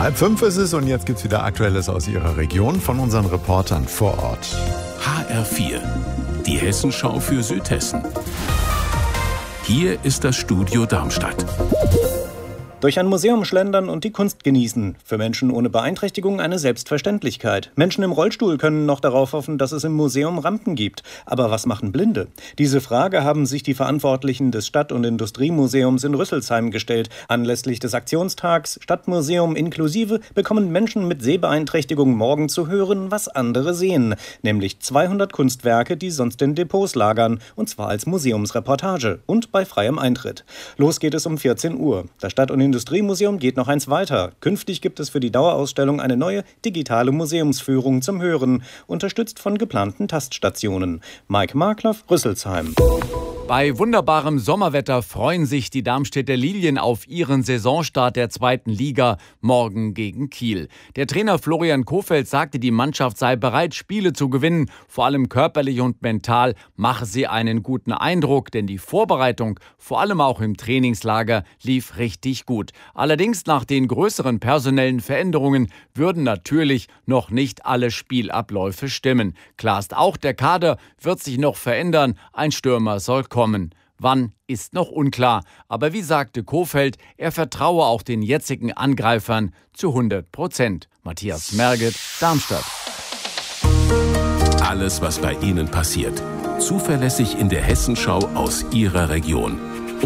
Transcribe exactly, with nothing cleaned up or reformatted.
Halb fünf ist es und jetzt gibt's wieder Aktuelles aus Ihrer Region von unseren Reportern vor Ort. H R vier, die Hessenschau für Südhessen. Hier ist das Studio Darmstadt. Durch ein Museum schlendern und die Kunst genießen. Für Menschen ohne Beeinträchtigung eine Selbstverständlichkeit. Menschen im Rollstuhl können noch darauf hoffen, dass es im Museum Rampen gibt. Aber was machen Blinde? Diese Frage haben sich die Verantwortlichen des Stadt- und Industriemuseums in Rüsselsheim gestellt. Anlässlich des Aktionstags Stadtmuseum inklusive bekommen Menschen mit Sehbeeinträchtigung morgen zu hören, was andere sehen. Nämlich zweihundert Kunstwerke, die sonst in Depots lagern. Und zwar als Museumsreportage und bei freiem Eintritt. Los geht es um vierzehn Uhr. Das Stadt- und Industriemuseum geht noch eins weiter. Künftig gibt es für die Dauerausstellung eine neue digitale Museumsführung zum Hören, unterstützt von geplanten Taststationen. Mike Markloff, Rüsselsheim. Bei wunderbarem Sommerwetter freuen sich die Darmstädter Lilien auf ihren Saisonstart der zweiten Liga morgen gegen Kiel. Der Trainer Florian Kohfeldt sagte, die Mannschaft sei bereit, Spiele zu gewinnen. Vor allem körperlich und mental mache sie einen guten Eindruck, denn die Vorbereitung, vor allem auch im Trainingslager, lief richtig gut. Allerdings nach den größeren personellen Veränderungen würden natürlich noch nicht alle Spielabläufe stimmen. Klar ist auch, der Kader wird sich noch verändern. Ein Stürmer soll kommen. Wann, ist noch unklar. Aber wie sagte Kohfeldt, er vertraue auch den jetzigen Angreifern zu hundert Prozent. Matthias Merget, Darmstadt. Alles, was bei Ihnen passiert. Zuverlässig in der Hessenschau aus Ihrer Region.